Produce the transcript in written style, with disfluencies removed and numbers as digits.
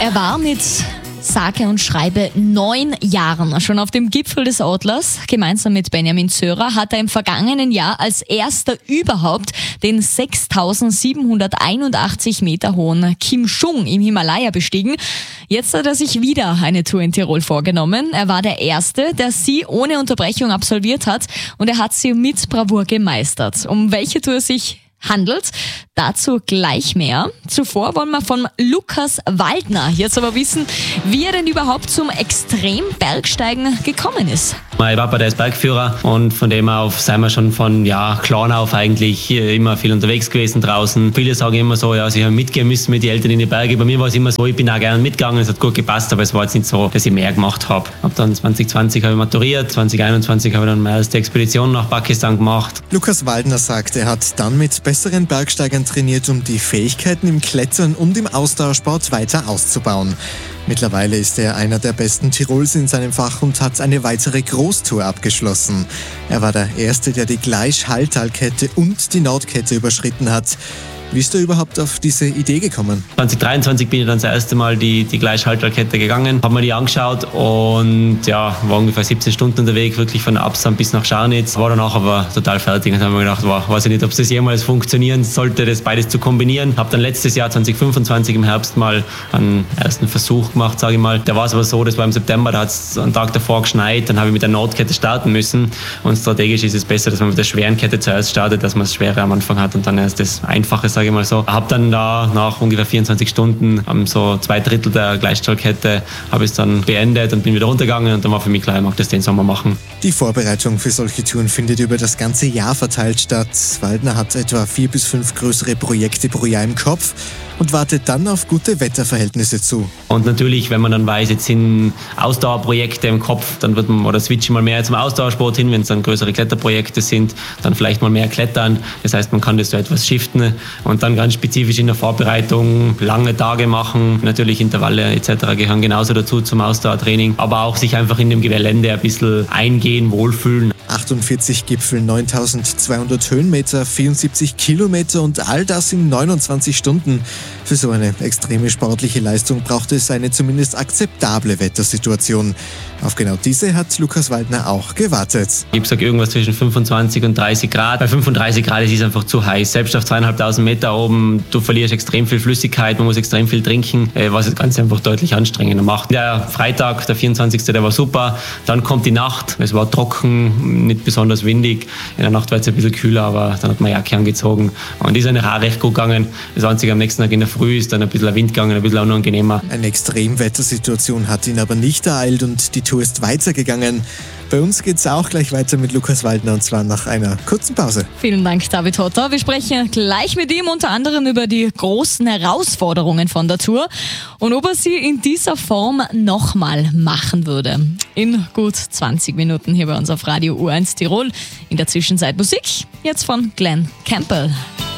Er war mit sage und schreibe 9 Jahren schon auf dem Gipfel des Atlas. Gemeinsam mit Benjamin Zörer hat er im vergangenen Jahr als erster überhaupt den 6.781 Meter hohen Kim Chung im Himalaya bestiegen. Jetzt hat er sich wieder eine Tour in Tirol vorgenommen. Er war der Erste, der sie ohne Unterbrechung absolviert hat, und er hat sie mit Bravour gemeistert. Um welche Tour es sich handelt, dazu gleich mehr. Zuvor wollen wir von Lukas Waldner jetzt aber wissen, wie er denn überhaupt zum Extrembergsteigen gekommen ist. Mein Papa, der ist Bergführer, und von dem auf sind wir schon von klein auf eigentlich immer viel unterwegs gewesen draußen. Viele sagen immer so, sie haben mitgehen müssen mit den Eltern in die Berge. Bei mir war es immer so, ich bin auch gerne mitgegangen, es hat gut gepasst, aber es war jetzt nicht so, dass ich mehr gemacht habe. Dann 2020 habe ich maturiert, 2021 habe ich dann meine erste Expedition nach Pakistan gemacht. Lukas Waldner sagt, er hat dann mit besseren Bergsteigern trainiert, um die Fähigkeiten im Klettern und im Ausdauersport weiter auszubauen. Mittlerweile ist er einer der besten Tirols in seinem Fach und hat eine weitere Großtour abgeschlossen. Er war der Erste, der die Gleichhalltalkette und die Nordkette überschritten hat. Wie ist er überhaupt auf diese Idee gekommen? 2023 bin ich dann das erste Mal die Gleichhalltalkette gegangen, habe mir die angeschaut und war ungefähr 17 Stunden unterwegs, wirklich von Absam bis nach Scharnitz. War danach aber total fertig und habe mir gedacht, weiß ich nicht, ob das jemals funktionieren sollte, das beides zu kombinieren. Habe dann letztes Jahr 2025 im Herbst mal einen ersten Versuch gemacht, sage ich mal. Da war es aber so, das war im September, da hat es einen Tag davor geschneit, dann habe ich mit der Nordkette starten müssen, und strategisch ist es besser, dass man mit der schweren Kette zuerst startet, dass man das Schwere am Anfang hat und dann erst das Einfache, sage ich mal so. Habe dann da nach ungefähr 24 Stunden, so 2/3 der Gleichhallkette, habe ich es dann beendet und bin wieder runtergegangen, und dann war für mich klar, ich mag das den Sommer machen. Die Vorbereitung für solche Touren findet über das ganze Jahr verteilt statt. Waldner hat etwa 4 bis 5 größere Projekte pro Jahr im Kopf und wartet dann auf gute Wetterverhältnisse zu. Und natürlich, wenn man dann weiß, jetzt sind Ausdauerprojekte im Kopf, dann wird man switchen mal mehr zum Ausdauersport hin. Wenn es dann größere Kletterprojekte sind, dann vielleicht mal mehr klettern. Das heißt, man kann das so etwas shiften und dann ganz spezifisch in der Vorbereitung lange Tage machen. Natürlich Intervalle etc. gehören genauso dazu zum Ausdauertraining, aber auch sich einfach in dem Gelände ein bisschen eingehen, wohlfühlen. 48 Gipfel, 9.200 Höhenmeter, 74 Kilometer und all das in 29 Stunden. Für so eine extreme sportliche Leistung braucht es eine zumindest akzeptable Wettersituation. Auf genau diese hat Lukas Waldner auch gewartet. Ich habe gesagt, irgendwas zwischen 25 und 30 Grad. Bei 35 Grad ist es einfach zu heiß. Selbst auf 2.500 Meter oben, du verlierst extrem viel Flüssigkeit, man muss extrem viel trinken, was das Ganze einfach deutlich anstrengender macht. Der Freitag, der 24., der war super. Dann kommt die Nacht, es war trocken, nicht besonders windig. In der Nacht war es ein bisschen kühler, aber dann hat man Jacke angezogen. Und ist eigentlich auch recht gut gegangen. Das Einzige am nächsten Tag in der Früh ist dann ein bisschen Wind gegangen, ein bisschen unangenehmer. Eine Extremwettersituation hat ihn aber nicht ereilt und die Tour ist weitergegangen. Bei uns geht es auch gleich weiter mit Lukas Waldner, und zwar nach einer kurzen Pause. Vielen Dank, David Hotter. Wir sprechen gleich mit ihm unter anderem über die großen Herausforderungen von der Tour und ob er sie in dieser Form nochmal machen würde. In gut 20 Minuten hier bei uns auf Radio U1 Tirol. In der Zwischenzeit Musik, jetzt von Glenn Campbell.